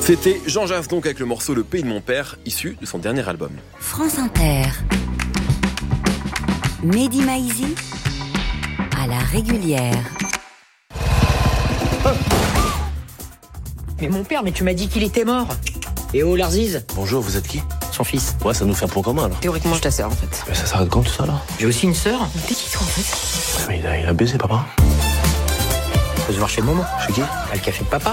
C'était Jean Jass donc avec le morceau Le Pays de mon père, issu de son dernier album. France Inter. Mehdi Maizi à la régulière. Mais mon père, mais tu m'as dit qu'il était mort. Et oh Larziz. Bonjour, vous êtes qui? Son fils. Ouais, ça nous fait un point commun, là. Théoriquement, je ta sœur, en fait. Mais ça s'arrête quand, tout ça, là? J'ai aussi une sœur. T'es qui, toi, en fait? Mais il a baisé, papa. Faut se voir chez Momo. Chez qui? À le café de papa.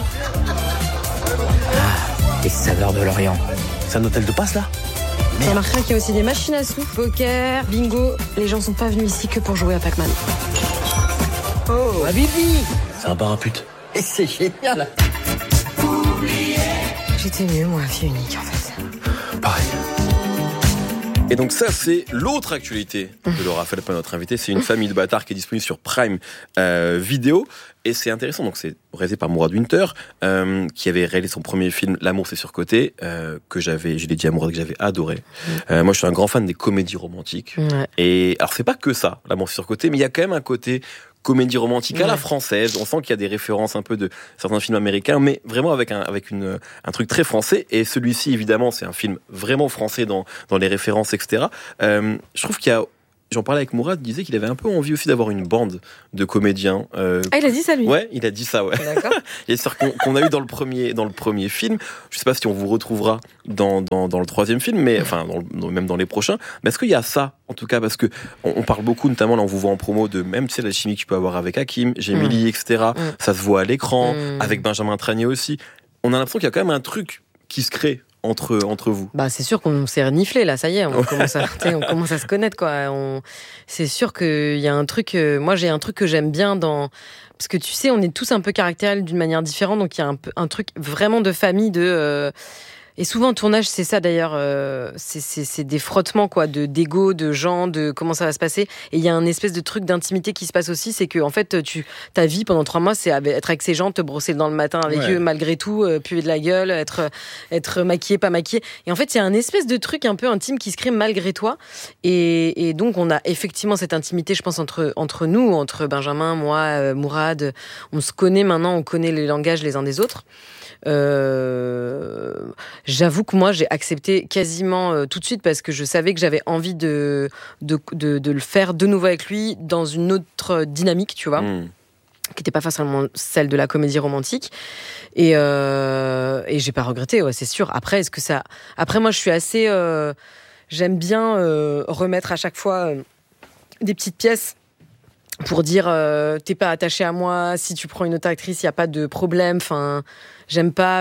Ah, les saveurs de l'Orient. C'est un hôtel de passe, là? Tu remarqueras qu'il y a aussi des machines à sous, poker, bingo. Les gens sont pas venus ici que pour jouer à Pac-Man. Oh, Habibi. C'est un bar à pute. Et c'est génial. J'étais mieux, moi, fille unique, en fait. Pareil. Et donc ça, c'est l'autre actualité de Laura Felpin, notre invité. C'est Une famille de bâtards qui est disponible sur Prime Video. Et c'est intéressant, donc c'est réalisé par Mourad Winter, qui avait réalisé son premier film L'amour c'est surcoté, que je l'ai dit à Mourad, que j'avais adoré. Moi, je suis un grand fan des comédies romantiques. Ouais. Et alors, c'est pas que ça, L'amour c'est surcoté, mais il y a quand même un côté comédie romantique à la française. On sent qu'il y a des références un peu de certains films américains, mais vraiment avec un truc très français. Et celui-ci, évidemment, c'est un film vraiment français dans les références, etc. Je trouve qu'il y a... J'en parlais avec Mourad, il disait qu'il avait un peu envie aussi d'avoir une bande de comédiens. Ah, il a dit ça, lui? Ouais, il a dit ça, ouais. D'accord. Et c'est qu'on a eu dans le premier film. Je sais pas si on vous retrouvera dans le troisième film, mais enfin, même dans les prochains. Mais est-ce qu'il y a ça, en tout cas, parce que on parle beaucoup, notamment là, on vous voit en promo de même, tu sais, la chimie que tu peux avoir avec Hakim, Gemili, etc. Ça se voit à l'écran, avec Benjamin Tranier aussi. On a l'impression qu'il y a quand même un truc qui se crée entre vous. Bah, c'est sûr qu'on s'est reniflé, là, ça y est, on commence à se connaître, quoi. C'est sûr qu'il y a un truc, moi j'ai un truc que j'aime bien parce que tu sais, on est tous un peu caractériels d'une manière différente, donc il y a un truc vraiment de famille, et souvent, en tournage, c'est ça d'ailleurs, c'est des frottements, quoi, d'ego, de gens, de comment ça va se passer. Et il y a un espèce de truc d'intimité qui se passe aussi, c'est que, en fait, ta vie pendant 3 mois, c'est être avec ces gens, te brosser le dent le matin avec eux, malgré tout, puer de la gueule, être maquillé, pas maquillé. Et en fait, il y a un espèce de truc un peu intime qui se crée malgré toi. Et donc, on a effectivement cette intimité, je pense, entre nous, entre Benjamin, moi, Mourad. On se connaît maintenant, on connaît les langages les uns des autres. J'avoue que moi j'ai accepté quasiment tout de suite parce que je savais que j'avais envie de le faire de nouveau avec lui dans une autre dynamique, tu vois, qui n'était pas forcément celle de la comédie romantique, et j'ai pas regretté, ouais, c'est sûr. Après, moi je suis assez j'aime bien remettre à chaque fois des petites pièces pour dire t'es pas attaché à moi, si tu prends une autre actrice, il y a pas de problème. Enfin, j'aime pas.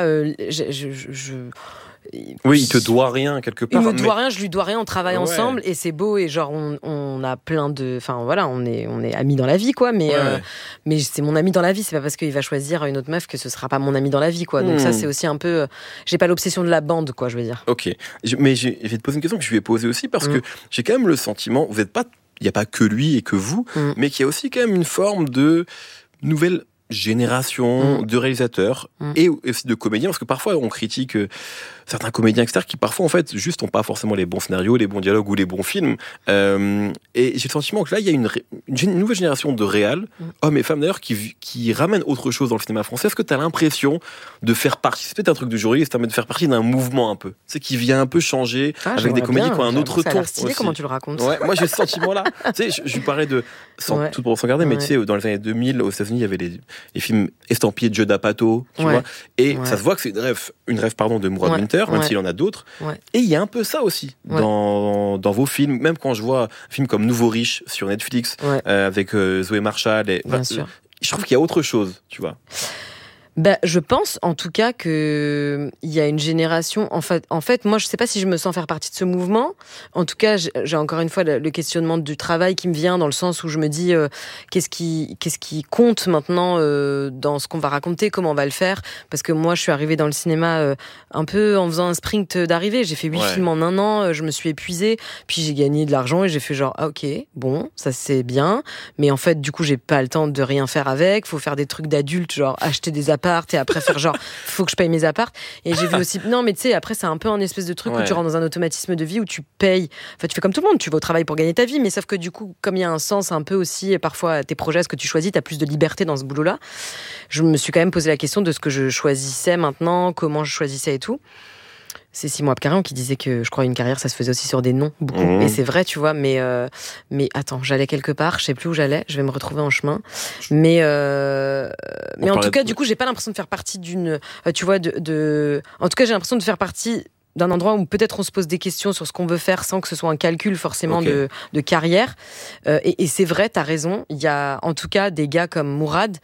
Oui, il te doit rien quelque part. Il me doit rien, je lui dois rien. On travaille ensemble et c'est beau, et genre on a plein de. Enfin voilà, on est amis dans la vie, quoi. Mais mais c'est mon ami dans la vie. C'est pas parce qu'il va choisir une autre meuf que ce sera pas mon ami dans la vie, quoi. Donc ça, c'est aussi un peu. J'ai pas l'obsession de la bande, quoi. Je veux dire. Ok, mais je vais te poser une question que je lui ai posée aussi parce que j'ai quand même le sentiment, vous êtes pas. Il n'y a pas que lui et que vous, mais qu'il y a aussi quand même une forme de nouvelle génération de réalisateurs et aussi de comédiens, parce que parfois on critique certains comédiens externes qui parfois en fait juste n'ont pas forcément les bons scénarios, les bons dialogues ou les bons films, et j'ai le sentiment que là il y a une nouvelle génération de réals, hommes et femmes d'ailleurs, qui ramènent autre chose dans le cinéma français. Est-ce que tu as l'impression de faire partie, c'est peut-être un truc de journaliste, mais de faire partie d'un mouvement un peu, c'est qui vient un peu changer avec des comédies qui ont un autre ton stylé, comment tu le racontes. Ouais, moi j'ai ce sentiment là, tu sais, je lui parlais de tout pour s'en garder, mais tu sais, dans les années 2000 aux États-Unis il y avait les films estampillés de Judd Apatow, tu vois, et ça se voit que c'est une rêve de Mourad Winter, même s'il en a d'autres. Et il y a un peu ça aussi dans vos films, même quand je vois un film comme Nouveau Riche sur Netflix, avec Zoé Marshall, je trouve qu'il y a autre chose, tu vois. Bah, je pense en tout cas qu'il y a une génération. En fait, moi, je sais pas si je me sens faire partie de ce mouvement. En tout cas, j'ai encore une fois le questionnement du travail qui me vient, dans le sens où je me dis qu'est-ce qui compte maintenant dans ce qu'on va raconter, comment on va le faire. Parce que moi, je suis arrivée dans le cinéma un peu en faisant un sprint d'arrivée. J'ai fait 8 films en 1 an, je me suis épuisée, puis j'ai gagné de l'argent et j'ai fait genre ah, ok, bon, ça c'est bien, mais en fait, du coup, j'ai pas le temps de rien faire avec. Faut faire des trucs d'adultes, genre acheter des apparts appart et après faire genre, faut que je paye mes apparts. Et j'ai vu aussi, non, mais tu sais, après, c'est un peu un espèce de truc où tu rentres dans un automatisme de vie où tu payes. Enfin, tu fais comme tout le monde, tu vas au travail pour gagner ta vie, mais sauf que du coup, comme il y a un sens un peu aussi, et parfois tes projets, ce que tu choisis, t'as plus de liberté dans ce boulot-là. Je me suis quand même posé la question de ce que je choisissais maintenant, comment je choisissais et tout. C'est Simon Abkarian qui disait que je crois une carrière ça se faisait aussi sur des noms beaucoup et c'est vrai tu vois mais attends j'allais quelque part je sais plus où j'allais je vais me retrouver en chemin mais en tout cas du coup j'ai pas l'impression de faire partie d'une tu vois en tout cas j'ai l'impression de faire partie d'un endroit où peut-être on se pose des questions sur ce qu'on veut faire sans que ce soit un calcul forcément de carrière et c'est vrai t'as raison il y a en tout cas des gars comme Mourad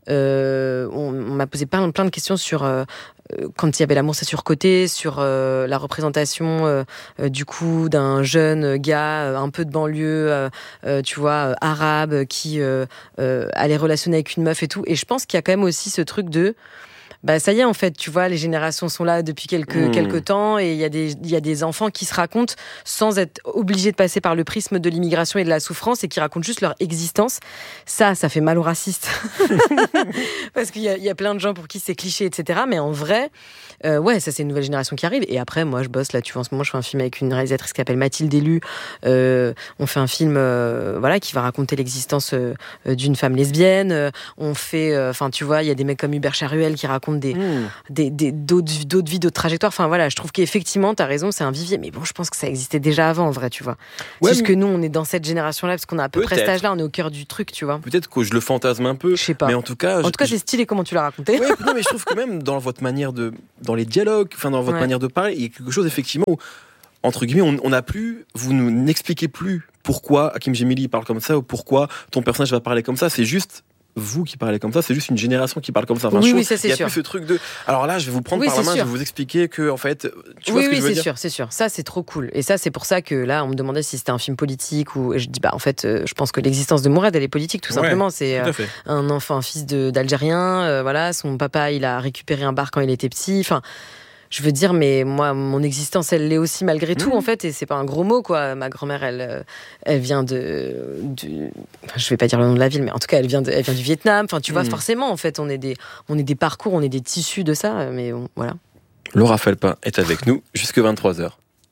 on m'a posé plein de questions sur quand il y avait l'amour c'est surcoté sur la représentation du coup d'un jeune gars un peu de banlieue tu vois arabe qui allait relationner avec une meuf et tout et je pense qu'il y a quand même aussi ce truc de bah ça y est en fait tu vois les générations sont là depuis quelques temps et il y a des enfants qui se racontent sans être obligés de passer par le prisme de l'immigration et de la souffrance et qui racontent juste leur existence ça fait mal aux racistes parce qu'il y a plein de gens pour qui c'est cliché etc mais en vrai ouais ça c'est une nouvelle génération qui arrive et après moi je bosse là tu vois en ce moment je fais un film avec une réalisatrice qui s'appelle Mathilde Élu on fait un film voilà qui va raconter l'existence d'une femme lesbienne on fait enfin tu vois il y a des mecs comme Hubert Charuel qui racontent d'autres vies, d'autres trajectoires. Enfin voilà, je trouve qu'effectivement, t'as raison, c'est un vivier. Mais bon, je pense que ça existait déjà avant, en vrai, tu vois. Ouais, c'est juste que nous, on est dans cette génération-là, parce qu'on a à peu près cet âge-là, on est au cœur du truc, tu vois. Peut-être que je le fantasme un peu. Je sais pas. Mais en tout cas, c'est stylé comment tu l'as raconté. Ouais, non, mais je trouve que même dans votre manière dans les dialogues, enfin dans votre manière de parler, il y a quelque chose effectivement où, entre guillemets, on n'a plus, vous n'expliquez plus pourquoi Hakim Djemili parle comme ça ou pourquoi ton personnage va parler comme ça. C'est juste vous qui parlez comme ça, c'est juste une génération qui parle comme ça. Enfin, oui, ça c'est sûr. Il y a plus ce truc de. Alors là, je vais vous prendre par la main, je vais vous expliquer que en fait, tu vois ce que je veux dire. C'est sûr. Ça c'est trop cool. Et ça c'est pour ça que là, on me demandait si c'était un film politique ou. Et je dis bah en fait, je pense que l'existence de Mourad, elle est politique tout simplement. C'est un enfant, un fils d'Algérien. Voilà, son papa, il a récupéré un bar quand il était petit. Enfin. Je veux dire, mais moi, mon existence, elle l'est aussi malgré tout, en fait, et c'est pas un gros mot, quoi. Ma grand-mère, elle vient enfin, je vais pas dire le nom de la ville, mais en tout cas, elle vient du Vietnam. Enfin, tu vois, forcément, en fait, on est des parcours, on est des tissus de ça, mais bon, voilà. Laura Felpin est avec nous jusque 23h.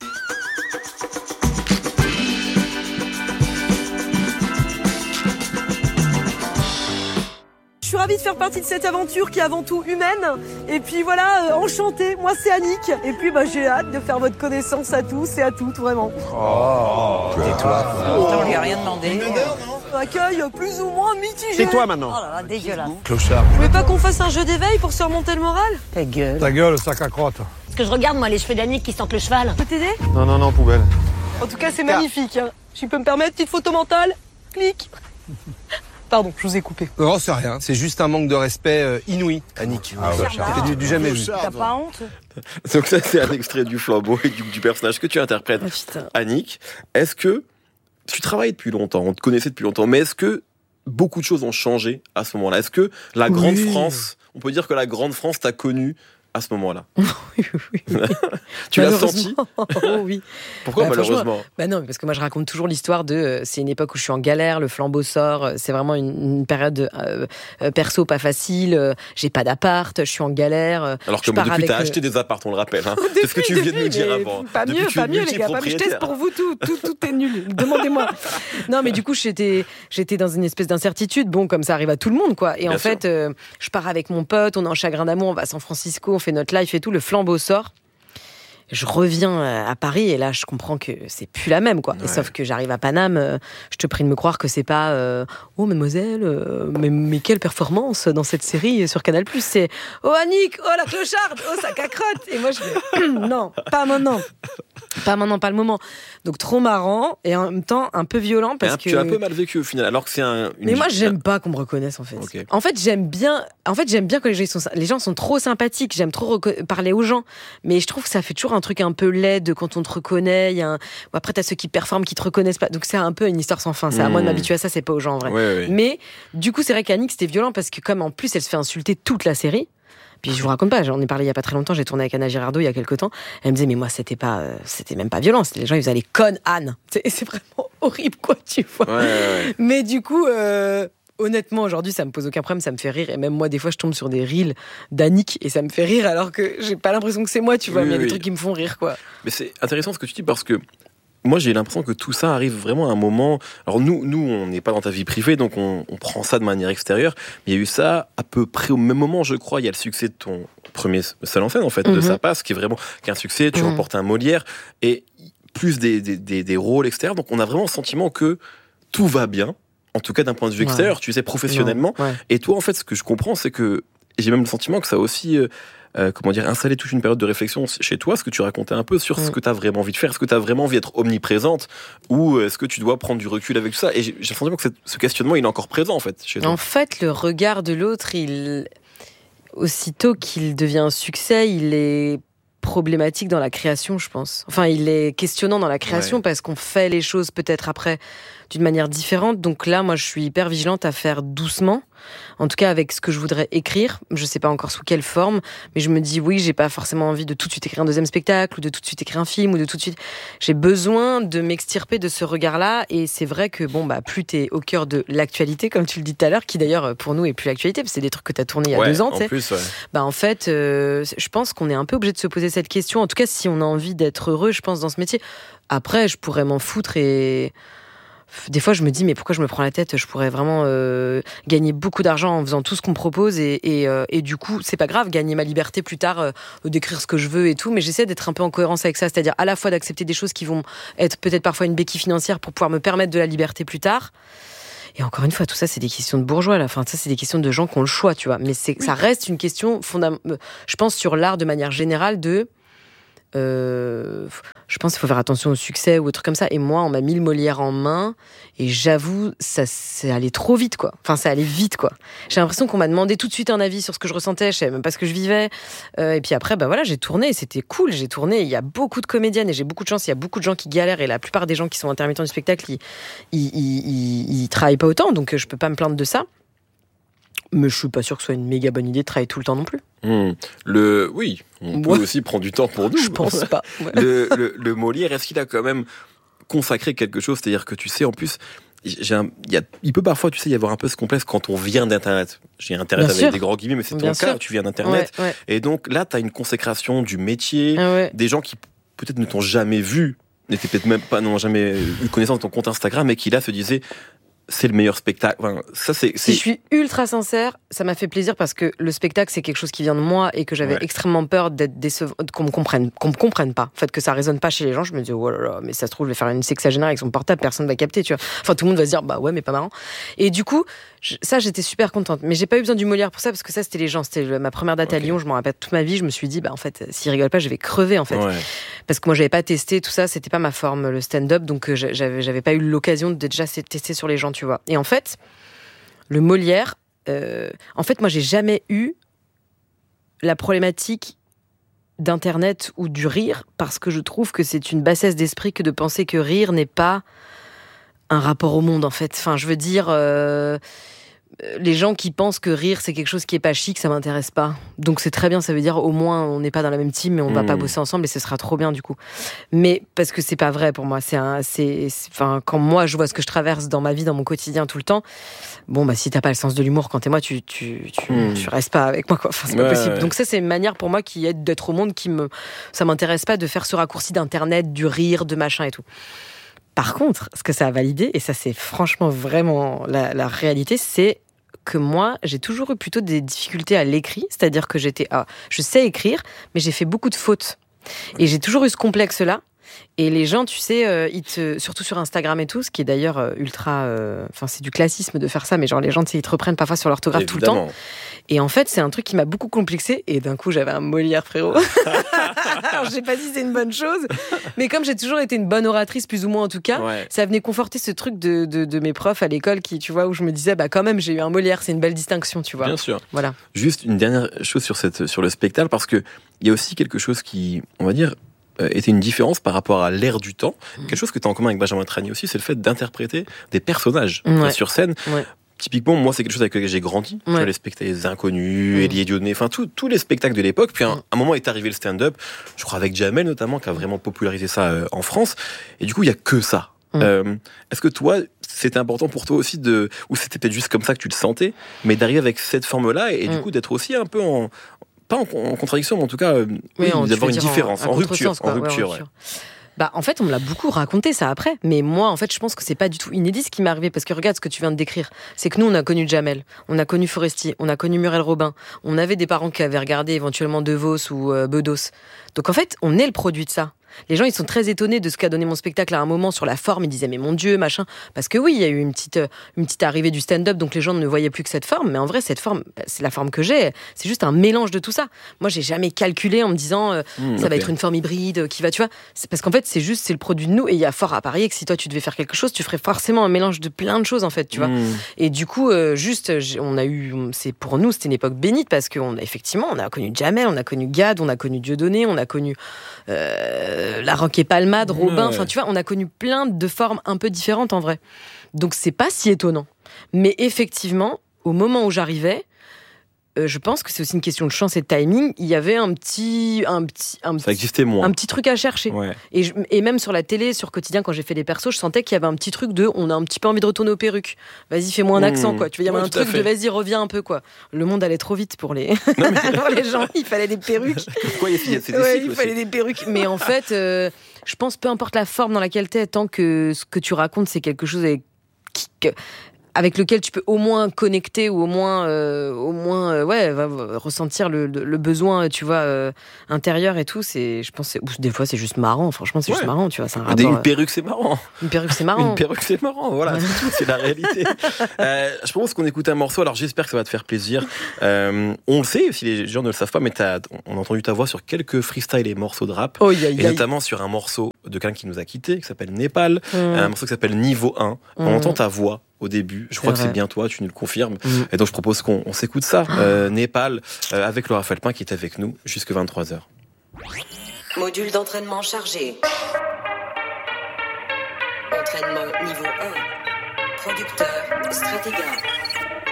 Je suis ravie de faire partie de cette aventure qui est avant tout humaine. Et puis voilà, enchantée, moi c'est Annick. Et puis j'ai hâte de faire votre connaissance à tous et à toutes, vraiment. Et toi On lui a rien demandé. Accueil plus ou moins mitigé. C'est toi maintenant. Oh là là, dégueulasse. Clochard. Vous voulez pas qu'on fasse un jeu d'éveil pour se remonter le moral? Ta gueule. Ta gueule, sac à crotte. Parce que je regarde moi les cheveux d'Annick qui sentent le cheval. Je peux t'aider? Non, poubelle. En tout cas, c'est magnifique. Hein. Si je peux me permettre, petite photo mentale. Clic. Pardon, je vous ai coupé. Non, c'est rien. C'est juste un manque de respect inouï, Annick. C'est du jamais vu. T'as pas honte? Donc ça, c'est un extrait du flambeau et du personnage que tu interprètes. Annick, est-ce que tu travailles depuis longtemps, on te connaissait depuis longtemps, mais est-ce que beaucoup de choses ont changé à ce moment-là? Est-ce que la grande France, on peut dire que la grande France t'a connu à ce moment-là? Oui. Tu l'as senti? Oh oui. Pourquoi malheureusement? Non, parce que moi je raconte toujours l'histoire de c'est une époque où je suis en galère, le flambeau sort, c'est vraiment une période perso pas facile, j'ai pas d'appart, je suis en galère. Alors que depuis t'as acheté des apparts, on le rappelle. Hein. C'est ce que tu viens de nous dire avant. Pas mieux les gars, je teste pour vous, tout est nul, demandez-moi. Non mais du coup j'étais dans une espèce d'incertitude, bon comme ça arrive à tout le monde quoi. Et bien en fait je pars avec mon pote, on est en chagrin d'amour, on va à San Francisco, on fait notre life et tout, le flambeau sort. Je reviens à Paris et là je comprends que c'est plus la même quoi. Ouais. Et sauf que j'arrive à Paname, je te prie de me croire que c'est pas oh mademoiselle, mais quelle performance dans cette série sur Canal+. C'est oh Annick, oh la clocharde, oh ça cacrotte. Et moi je fais non, pas maintenant, pas le moment. Donc trop marrant et en même temps un peu violent parce que tu as un peu mal vécu au final. Alors que c'est mais moi j'aime pas qu'on me reconnaisse en fait. Okay. En fait j'aime bien que les gens sont trop sympathiques. J'aime trop parler aux gens, mais je trouve que ça fait toujours un truc un peu laid quand on te reconnaît. Après t'as ceux qui performent qui te reconnaissent pas. Donc c'est un peu une histoire sans fin. C'est à moi de m'habituer à ça. C'est pas aux gens en vrai. Ouais. Mais du coup c'est vrai qu'Annick c'était violent parce que comme en plus elle se fait insulter toute la série. Puis je vous raconte pas, j'en ai parlé il y a pas très longtemps, j'ai tourné avec Anna Girardot il y a quelques temps. Elle me disait mais moi c'était même pas violent, les gens ils faisaient les connes Anne. C'est vraiment horrible quoi, tu vois. Ouais. Mais du coup honnêtement, aujourd'hui, ça me pose aucun problème, ça me fait rire. Et même moi, des fois, je tombe sur des reels d'Annick et ça me fait rire alors que j'ai pas l'impression que c'est moi, tu vois. Oui, mais il y a oui. des trucs qui me font rire, quoi. Mais c'est intéressant ce que tu dis parce que moi, j'ai l'impression que tout ça arrive vraiment à un moment. Alors nous, on n'est pas dans ta vie privée, donc on prend ça de manière extérieure. Mais il y a eu ça à peu près au même moment, je crois. Il y a le succès de ton premier seul en scène, en fait, de Ça passe, qui est vraiment un succès. Tu remportes un Molière et plus des rôles extérieurs. Donc on a vraiment le sentiment que tout va bien, en tout cas d'un point de vue extérieur. Tu sais, professionnellement. Ouais. Et toi, en fait, ce que je comprends, c'est que j'ai même le sentiment que ça a aussi installé toute une période de réflexion chez toi, ce que tu racontais un peu sur ce que tu as vraiment envie de faire, est-ce que tu as vraiment envie d'être omniprésente ou est-ce que tu dois prendre du recul avec tout ça. Et j'ai le sentiment que ce questionnement, il est encore présent en fait chez toi. En fait, le regard de l'autre, aussitôt qu'il devient un succès, il est problématique dans la création, je pense. Enfin, il est questionnant dans la création parce qu'on fait les choses peut-être après d'une manière différente. Donc là, moi, je suis hyper vigilante à faire doucement. En tout cas, avec ce que je voudrais écrire. Je sais pas encore sous quelle forme, mais je me dis oui, j'ai pas forcément envie de tout de suite écrire un deuxième spectacle ou de tout de suite écrire un film ou de tout de suite. J'ai besoin de m'extirper de ce regard-là et c'est vrai que plus t'es au cœur de l'actualité, comme tu le dis tout à l'heure, qui d'ailleurs pour nous est plus l'actualité parce que c'est des trucs que t'as tourné il y a 2 ans. En plus, en fait, je pense qu'on est un peu obligé de se poser cette question. En tout cas, si on a envie d'être heureux, je pense dans ce métier. Après, je pourrais m'en foutre et des fois, je me dis, mais pourquoi je me prends la tête ? Je pourrais vraiment gagner beaucoup d'argent en faisant tout ce qu'on me propose et du coup, c'est pas grave, gagner ma liberté plus tard, d'écrire ce que je veux et tout, mais j'essaie d'être un peu en cohérence avec ça, c'est-à-dire à la fois d'accepter des choses qui vont être peut-être parfois une béquille financière pour pouvoir me permettre de la liberté plus tard. Et encore une fois, tout ça, c'est des questions de bourgeois, là. Enfin, ça, c'est des questions de gens qui ont le choix, tu vois. Mais ça reste une question fondamentale, je pense, sur l'art de manière générale je pense qu'il faut faire attention au succès ou autre comme ça. Et moi, on m'a mis le Molière en main et j'avoue, ça c'est allé trop vite, quoi. Enfin, ça allait vite, quoi. J'ai l'impression qu'on m'a demandé tout de suite un avis sur ce que je ressentais. Je savais même pas ce que je vivais. Et puis après, j'ai tourné et c'était cool. J'ai tourné. Il y a beaucoup de comédiennes et j'ai beaucoup de chance. Il y a beaucoup de gens qui galèrent et la plupart des gens qui sont intermittents du spectacle, ils travaillent pas autant. Donc, je peux pas me plaindre de ça. Mais je suis pas sûr que ce soit une méga bonne idée de travailler tout le temps non plus. Oui, on peut aussi prendre du temps pour nous. Je pense pas. Ouais. Le Molière, est-ce qu'il a quand même consacré quelque chose ? C'est-à-dire que tu sais, en plus, il peut parfois, tu sais, y avoir un peu ce complexe quand on vient d'Internet. J'ai Internet Bien avec sûr. des grands guillemets, mais c'est ton Bien cas, sûr. tu viens d'Internet. Ouais. Et donc là, tu as une consécration du métier, des gens qui peut-être ne t'ont jamais vu, n'étaient peut-être même pas, n'ont jamais eu connaissance de ton compte Instagram, et qui là se disaient, c'est le meilleur spectacle. Enfin, ça, Si je suis ultra sincère, ça m'a fait plaisir parce que le spectacle, c'est quelque chose qui vient de moi et que j'avais extrêmement peur d'être qu'on me comprenne pas. En fait, que ça résonne pas chez les gens. Je me dis, oh là là, mais ça se trouve, je vais faire une sexagénaire avec son portable, personne va capter, tu vois. Enfin, tout le monde va se dire, bah ouais, mais pas marrant. Et du coup, j'étais super contente. Mais j'ai pas eu besoin du Molière pour ça parce que ça, c'était les gens. C'était ma première date à Lyon. Je m'en rappelle toute ma vie. Je me suis dit, bah en fait, s'ils rigolent pas, je vais crever, en fait. Ouais. Parce que moi, j'avais pas testé tout ça. C'était pas ma forme, le stand-up. Donc, j'avais pas eu l'occasion de déjà tester sur les gens, tu vois. Et en fait, le Molière, en fait, moi, j'ai jamais eu la problématique d'Internet ou du rire parce que je trouve que c'est une bassesse d'esprit que de penser que rire n'est pas un rapport au monde, en fait. Enfin, je veux dire, les gens qui pensent que rire, c'est quelque chose qui est pas chic, ça m'intéresse pas. Donc, c'est très bien, ça veut dire au moins, on n'est pas dans la même team, mais on va pas bosser ensemble et ce sera trop bien, du coup. Mais parce que c'est pas vrai pour moi. Enfin, quand moi, je vois ce que je traverse dans ma vie, dans mon quotidien, tout le temps, bon, bah, si t'as pas le sens de l'humour quand t'es moi, tu restes pas avec moi, quoi. Enfin, c'est pas possible. Donc ça, c'est une manière pour moi qui est d'être au monde ça m'intéresse pas de faire ce raccourci d'internet, du rire, de machin et tout. Par contre, ce que ça a validé, et ça, c'est franchement vraiment la réalité, c'est que moi, j'ai toujours eu plutôt des difficultés à l'écrit, c'est-à-dire que je sais écrire, mais j'ai fait beaucoup de fautes. Et j'ai toujours eu ce complexe-là. Et les gens, tu sais, surtout sur Instagram et tout, ce qui est d'ailleurs ultra... c'est du classisme de faire ça, mais genre les gens, tu sais, ils te reprennent parfois sur l'orthographe tout le temps. Et en fait, c'est un truc qui m'a beaucoup complexé. Et d'un coup, j'avais un Molière, frérot. Alors, j'ai pas dit c'est une bonne chose, mais comme j'ai toujours été une bonne oratrice, plus ou moins en tout cas, ça venait conforter ce truc de mes profs à l'école qui, tu vois, où je me disais, bah quand même, j'ai eu un Molière, c'est une belle distinction, tu vois. Bien sûr. Voilà. Juste une dernière chose sur le spectacle, parce que il y a aussi quelque chose qui, on va dire, était une différence par rapport à l'ère du temps. Quelque chose que tu as en commun avec Benjamin Tranier aussi, c'est le fait d'interpréter des personnages sur scène. Ouais. Typiquement, moi, c'est quelque chose avec lequel j'ai grandi. Tu vois, les spectacles des Inconnus, Elie et Dieudonné, enfin, tous les spectacles de l'époque. Puis, à un moment est arrivé le stand-up, je crois avec Jamel notamment, qui a vraiment popularisé ça en France. Et du coup, il y a que ça. Est-ce que toi, c'était important pour toi aussi ou c'était peut-être juste comme ça que tu le sentais, mais d'arriver avec cette forme-là et du coup d'être aussi un peu pas en contradiction, mais en tout cas, d'avoir une différence, en rupture. Bah, en fait, on me l'a beaucoup raconté ça après. Mais moi, en fait, je pense que c'est pas du tout inédit ce qui m'est arrivé. Parce que regarde ce que tu viens de décrire. C'est que nous, on a connu Jamel, on a connu Foresti, on a connu Muriel Robin. On avait des parents qui avaient regardé éventuellement De Vos ou Bedos. Donc en fait, on est le produit de ça. Les gens, ils sont très étonnés de ce qu'a donné mon spectacle à un moment sur la forme. Ils disaient, mais mon Dieu, machin. Parce que oui, il y a eu une petite arrivée du stand-up, donc les gens ne voyaient plus que cette forme. Mais en vrai, cette forme, c'est la forme que j'ai. C'est juste un mélange de tout ça. Moi, j'ai jamais calculé en me disant, ça va être une forme hybride qui va, tu vois. C'est parce qu'en fait, c'est le produit de nous. Et il y a fort à parier que si toi, tu devais faire quelque chose, tu ferais forcément un mélange de plein de choses, en fait, tu vois. Et du coup, pour nous, c'était une époque bénite parce qu'on a connu Jamel, on a connu Gad, on a connu Dieudonné, on a connu, La Roque et Palmade, Robin, enfin tu vois, on a connu plein de formes un peu différentes en vrai. Donc c'est pas si étonnant. Mais effectivement, au moment où j'arrivais, je pense que c'est aussi une question de chance et de timing. Il y avait ça existait moins. Un petit truc à chercher. Ouais. Et même sur la télé, sur Quotidien, quand j'ai fait des persos, je sentais qu'il y avait un petit truc on a un petit peu envie de retourner aux perruques. Vas-y, fais-moi un accent, quoi. Tu vois, il y avait un truc de vas-y, reviens un peu, quoi. Le monde allait trop vite pour les gens. Il fallait des perruques. Pourquoi il fallait des perruques. Mais en fait, je pense, peu importe la forme dans laquelle t'es, tant que ce que tu racontes, c'est quelque chose avec lequel tu peux au moins connecter ou au moins ressentir le besoin, tu vois, intérieur et tout. Je pense des fois c'est juste marrant. Franchement, c'est juste marrant, tu vois. C'est un rapport, une perruque, c'est marrant. Une perruque, c'est marrant. Une perruque, c'est marrant. Voilà, c'est tout. C'est la réalité. Je propose qu'on écoute un morceau. Alors j'espère que ça va te faire plaisir. On le sait, si les gens ne le savent pas, mais on a entendu ta voix sur quelques freestyles et morceaux de rap, et notamment sur un morceau de quelqu'un qui nous a quittés, qui s'appelle Népal, un morceau qui s'appelle Niveau 1. On entend ta voix au début, je crois que c'est bien toi, tu nous le confirmes. Et donc je propose qu'on s'écoute ça, Népal, avec Laura Felpin qui est avec nous jusqu'à 23h. Module d'entraînement chargé. Entraînement niveau 1. Producteur Stratiga.